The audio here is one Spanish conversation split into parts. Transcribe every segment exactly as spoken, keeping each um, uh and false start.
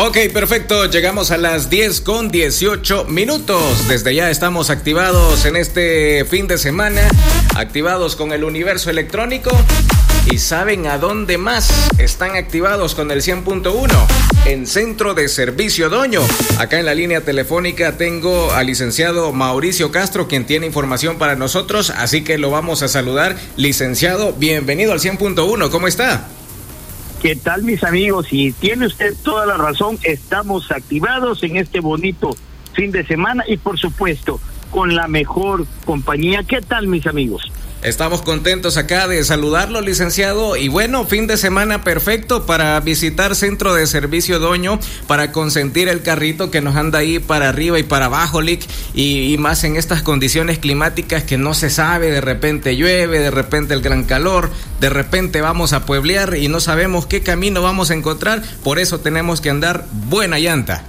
Ok, perfecto. Llegamos a las diez con dieciocho minutos. Desde ya estamos activados en este fin de semana, activados con el universo electrónico. ¿Y saben a dónde más están activados con el cien punto uno? En Centro de Servicio Doño. Acá en la línea telefónica tengo al licenciado Mauricio Castro, quien tiene información para nosotros, así que lo vamos a saludar. Licenciado, bienvenido al cien punto uno. ¿Cómo está? ¿Qué tal, mis amigos? Y tiene usted toda la razón, estamos activados en este bonito fin de semana y, por supuesto, con la mejor compañía. ¿Qué tal, mis amigos? Estamos contentos acá de saludarlo, licenciado, y bueno, fin de semana perfecto para visitar Centro de Servicio Doño, para consentir el carrito que nos anda ahí para arriba y para abajo, Lic, y, y más en estas condiciones climáticas que no se sabe, de repente llueve, de repente el gran calor, de repente vamos a pueblear y no sabemos qué camino vamos a encontrar, por eso tenemos que andar buena llanta.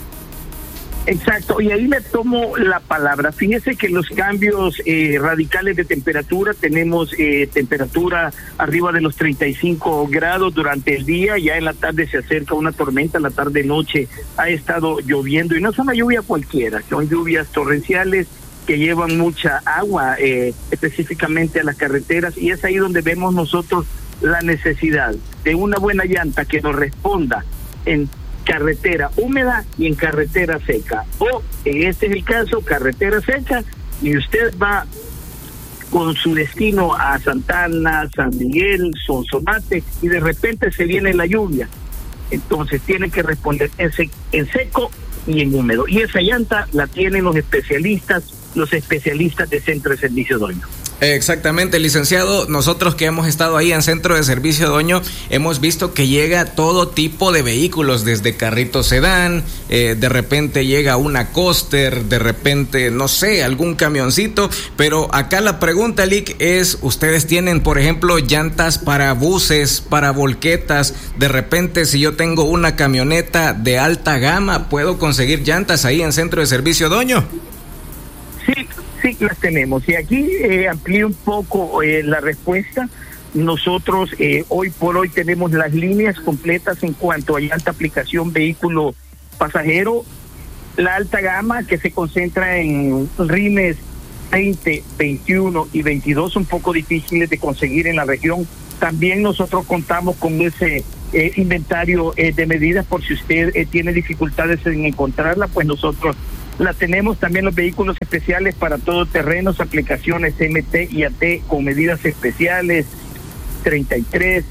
Exacto, y ahí le tomo la palabra. Fíjese que los cambios eh, radicales de temperatura, tenemos eh, temperatura arriba de los treinta y cinco grados durante el día, ya en la tarde se acerca una tormenta, la tarde-noche ha estado lloviendo, y no es una lluvia cualquiera, son lluvias torrenciales que llevan mucha agua eh, específicamente a las carreteras, y es ahí donde vemos nosotros la necesidad de una buena llanta que nos responda en carretera húmeda y en carretera seca, o en este es el caso, carretera seca, y usted va con su destino a Santana, San Miguel, Sonsonate, y de repente se viene la lluvia, entonces tiene que responder en, sec- en seco y en húmedo, y esa llanta la tienen los especialistas, los especialistas de Centro de Servicio Doño. Exactamente, licenciado. Nosotros que hemos estado ahí en Centro de Servicio Doño, hemos visto que llega todo tipo de vehículos, desde carritos sedán, eh, de repente llega una coaster, de repente, no sé, algún camioncito, pero acá la pregunta, Lic, es, ustedes tienen, por ejemplo, llantas para buses, para volquetas, de repente si yo tengo una camioneta de alta gama, ¿puedo conseguir llantas ahí en Centro de Servicio Doño? Sí, sí, las tenemos. Y aquí eh, amplío un poco eh, la respuesta. Nosotros eh, hoy por hoy tenemos las líneas completas en cuanto a llanta aplicación vehículo pasajero, la alta gama que se concentra en rines veinte, veintiuno y veintidós, un poco difíciles de conseguir en la región. También nosotros contamos con ese eh, inventario eh, de medidas por si usted eh, tiene dificultades en encontrarla, pues nosotros la tenemos. También los vehículos especiales para todoterrenos, aplicaciones M T y A T con medidas especiales, treinta y tres,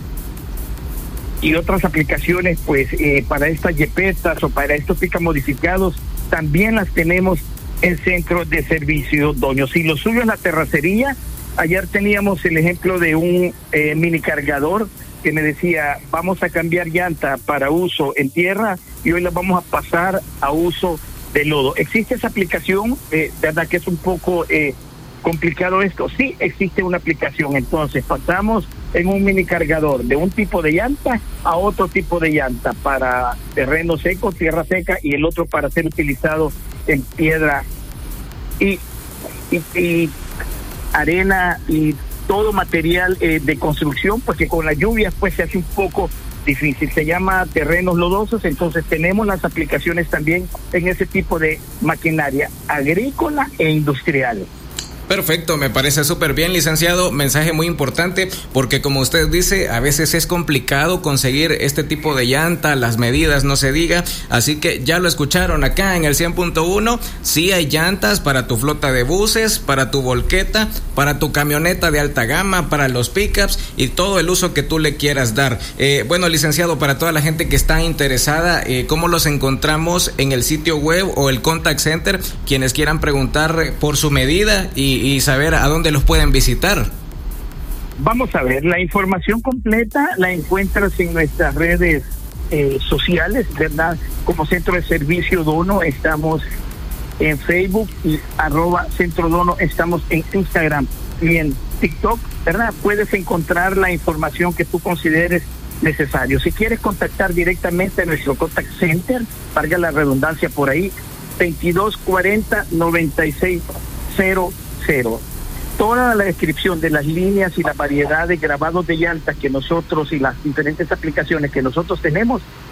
y otras aplicaciones pues eh, para estas jepetas o para estos picas modificados, también las tenemos en Centro de Servicio Doño. Si lo suyo es la terracería, ayer teníamos el ejemplo de un eh, mini cargador que me decía, vamos a cambiar llanta para uso en tierra y hoy la vamos a pasar a uso de lodo. ¿Existe esa aplicación? Eh, ¿Verdad que es un poco eh, complicado esto? Sí, existe una aplicación. Entonces pasamos en un mini cargador de un tipo de llanta a otro tipo de llanta para terreno seco, tierra seca, y el otro para ser utilizado en piedra y, y, y arena y todo material eh, de construcción, pues que con las lluvias pues se hace un poco difícil. Se llama terrenos lodosos. Entonces tenemos las aplicaciones también en ese tipo de maquinaria agrícola e industrial. Perfecto, me parece súper bien, licenciado. Mensaje muy importante, porque como usted dice, a veces es complicado conseguir este tipo de llanta, las medidas no se diga, así que ya lo escucharon acá en el cien punto uno, sí hay llantas para tu flota de buses, para tu volqueta, para tu camioneta de alta gama, para los pickups y todo el uso que tú le quieras dar. Eh, bueno, licenciado, para toda la gente que está interesada, eh, ¿cómo los encontramos en el sitio web o el contact center? Quienes quieran preguntar por su medida y y saber a dónde los pueden visitar. Vamos a ver, la información completa la encuentras en nuestras redes eh, sociales, ¿verdad? Como Centro de Servicio Dono, estamos en Facebook y arroba Centro Dono, estamos en Instagram y en TikTok, ¿verdad? Puedes encontrar la información que tú consideres necesario. Si quieres contactar directamente a nuestro contact center, valga la redundancia por ahí, veintidós cuarenta noventa y seis cero cero. Toda la descripción de las líneas y la variedad de grabados de llantas que nosotros y las diferentes aplicaciones que nosotros tenemos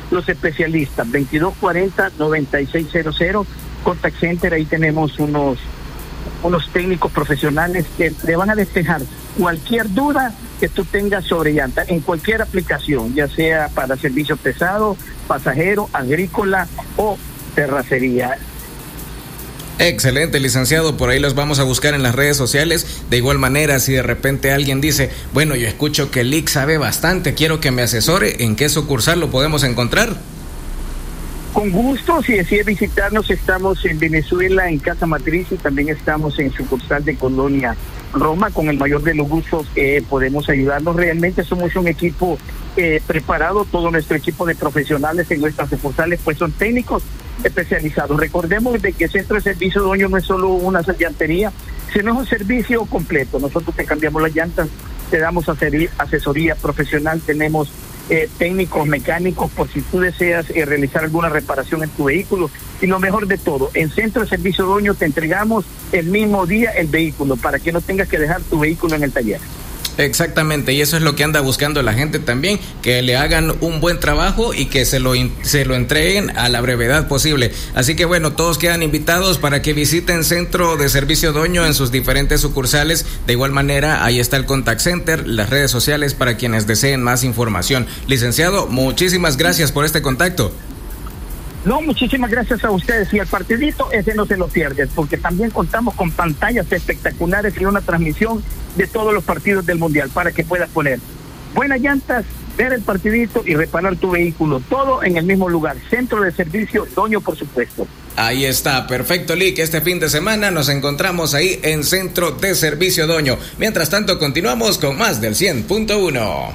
los especialistas, veintidós cuarenta, noventa y seis cero cero, Contact Center, ahí tenemos unos, unos técnicos profesionales que le van a despejar cualquier duda que tú tengas sobre llanta, en cualquier aplicación, ya sea para servicio pesado, pasajero, agrícola o terracería. Excelente, licenciado, por ahí los vamos a buscar en las redes sociales. De igual manera, si de repente alguien dice, bueno, yo escucho que Lick sabe bastante, quiero que me asesore, ¿en qué sucursal lo podemos encontrar? Con gusto, si decide visitarnos, estamos en Venezuela, en Casa Matriz, y también estamos en sucursal de Colonia Roma. Con el mayor de los gustos eh, podemos ayudarnos. Realmente somos un equipo eh, preparado, todo nuestro equipo de profesionales en nuestras sucursales pues son técnicos especializados. Recordemos de que el Centro de Servicio Dueño no es solo una llantería, sino es un servicio completo. Nosotros te cambiamos las llantas, te damos asesoría profesional, tenemos eh, técnicos mecánicos por si tú deseas eh, realizar alguna reparación en tu vehículo, y lo mejor de todo, en Centro de Servicio Dueño te entregamos el mismo día el vehículo para que no tengas que dejar tu vehículo en el taller. Exactamente, y eso es lo que anda buscando la gente también, que le hagan un buen trabajo y que se lo, se lo entreguen a la brevedad posible. Así que bueno, todos quedan invitados para que visiten Centro de Servicio Dueño en sus diferentes sucursales. De igual manera, ahí está el Contact Center, las redes sociales para quienes deseen más información. Licenciado, muchísimas gracias por este contacto. No, muchísimas gracias a ustedes, y al partidito ese no se lo pierdes, porque también contamos con pantallas espectaculares y una transmisión de todos los partidos del Mundial para que puedas poner buenas llantas, ver el partidito y reparar tu vehículo, todo en el mismo lugar. Centro de Servicio Dueño, por supuesto. Ahí está, perfecto, Lick. Este fin de semana nos encontramos ahí en Centro de Servicio Dueño. Mientras tanto, continuamos con más del cien punto uno.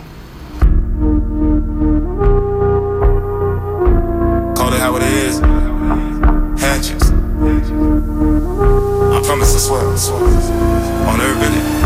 How it is, hatches. I promise to swear on every minute.